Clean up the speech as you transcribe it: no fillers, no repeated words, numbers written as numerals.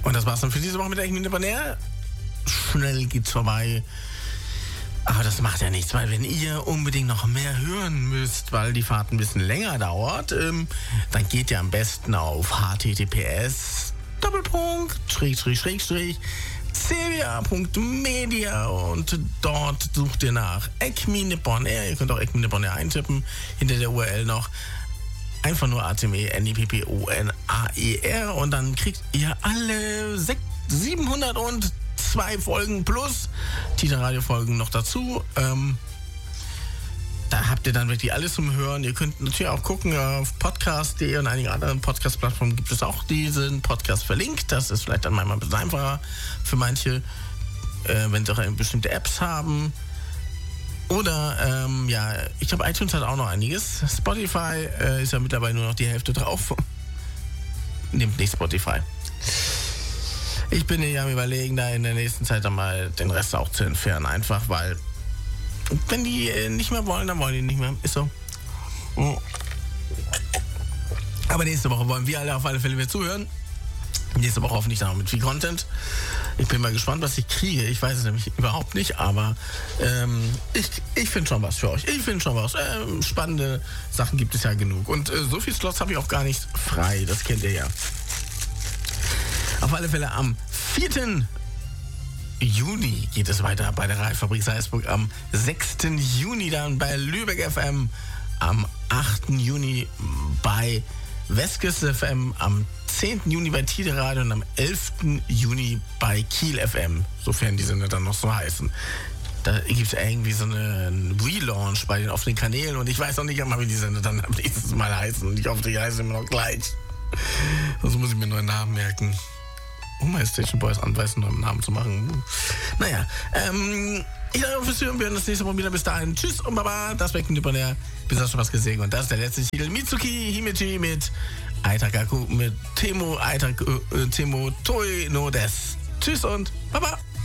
Und das war's dann für diese Woche mit der Eckmine Bonner. Schnell geht's vorbei. Aber das macht ja nichts, weil wenn ihr unbedingt noch mehr hören müsst, weil die Fahrt ein bisschen länger dauert, dann geht ihr am besten auf https://cvia.media und dort sucht ihr nach Eckmine Bonner. Ihr könnt auch Eckmine Bonner eintippen, hinter der URL noch. Einfach nur ATME-NIPPONAER und dann kriegt ihr alle 702 Folgen plus Tita-Radio-Folgen noch dazu. Da habt ihr dann wirklich alles zum Hören. Ihr könnt natürlich auch gucken auf podcast.de und einigen anderen Podcast-Plattformen gibt es auch diesen Podcast verlinkt. Das ist vielleicht dann manchmal ein bisschen einfacher für manche, wenn sie auch bestimmte Apps haben. Oder, ich glaube, iTunes hat auch noch einiges. Spotify ist ja mittlerweile nur noch die Hälfte drauf. Nehmt nicht Spotify. Ich bin ja am Überlegen, da in der nächsten Zeit dann mal den Rest auch zu entfernen. Einfach, weil wenn die nicht mehr wollen, dann wollen die nicht mehr. Ist so. Aber nächste Woche wollen wir alle auf alle Fälle wieder zuhören. Nächste Woche hoffentlich dann auch mit viel Content. Ich bin mal gespannt, was ich kriege. Ich weiß es nämlich überhaupt nicht, aber ich finde schon was für euch. Ich finde schon was. Spannende Sachen gibt es ja genug. Und so viele Slots habe ich auch gar nicht frei. Das kennt ihr ja. Auf alle Fälle am 4. Juni geht es weiter bei der Radiofabrik Salzburg. Am 6. Juni dann bei Lübeck FM. Am 8. Juni bei Westküste FM. Am 10. Juni bei Tide Radio und am 11. Juni bei Kiel FM. Sofern die Sender dann noch so heißen. Da gibt es irgendwie so einen Relaunch bei den offenen Kanälen und ich weiß noch nicht einmal, wie die Sender dann am nächsten Mal heißen. Und ich hoffe, die heißen immer noch gleich. Sonst muss ich mir einen neuen Namen merken. Meine Station Boys anweisen, einen neuen Namen zu machen. Naja, ich danke fürs Hören. Wir hören das nächste Mal wieder. Bis dahin. Tschüss und Baba. Das war Eckmine Bonner. Bis hast schon was gesehen. Und das ist der letzte Titel. Mitsuki Himeji mit Aitakaku, mit Temo Toi no Des. Tschüss und Baba.